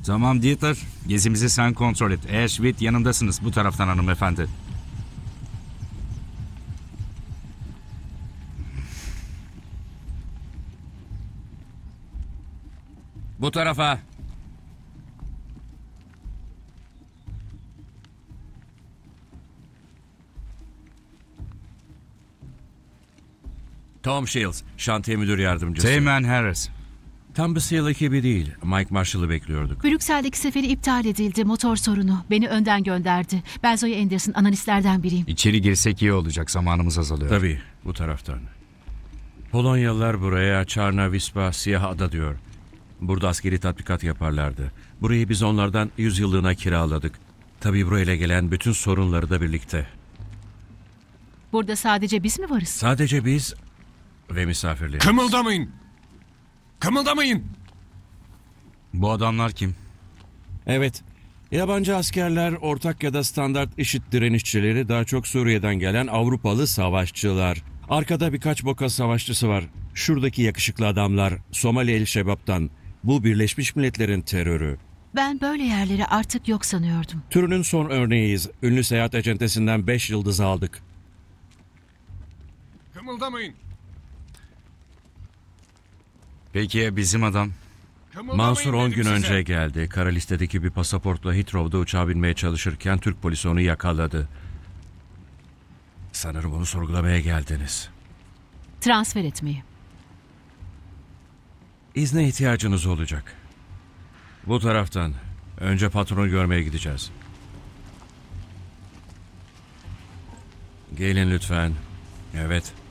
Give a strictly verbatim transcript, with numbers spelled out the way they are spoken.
Tamam Dieter, gezimizi sen kontrol et. Ashwit yanındasınız bu taraftan hanımefendi. Bu tarafa. Tom Shields, şantiye müdür yardımcısı. Teğmen Harris. Tam bir SEAL ekibi değil. Mike Marshall'ı bekliyorduk. Brüksel'deki seferi iptal edildi. Motor sorunu. Beni önden gönderdi. Ben Zoe Anderson, analistlerden biriyim. İçeri girsek iyi olacak, zamanımız azalıyor. Tabii, bu taraftan. Polonyalılar buraya Çarna Vispa Siyah Ada diyor. Burada askeri tatbikat yaparlardı. Burayı biz onlardan yüz yıllığına kiraladık. Tabii burayla gelen bütün sorunları da birlikte. Burada sadece biz mi varız? Sadece biz ve misafirlerimiz. Kımıldamayın! Kımıldamayın! Bu adamlar kim? Evet, yabancı askerler, ortak ya da standart IŞİD direnişçileri, daha çok Suriye'den gelen Avrupalı savaşçılar. Arkada birkaç Boka savaşçısı var. Şuradaki yakışıklı adamlar Somali El Şebap'tan. Bu Birleşmiş Milletler'in terörü. Ben böyle yerleri artık yok sanıyordum. Türünün son örneğiyiz. Ünlü seyahat acentesinden beş yıldız aldık. Kımıldamayın! Peki ya bizim adam? Kımıldamayın Mansur on dedim gün size. önce geldi. Kara listedeki bir pasaportla Heathrow'da uçağa binmeye çalışırken Türk polisi onu yakaladı. Sanırım onu sorgulamaya geldiniz. Transfer etmeyi. İzne ihtiyacınız olacak. Bu taraftan. Önce patronu görmeye gideceğiz. Gelin lütfen. Evet.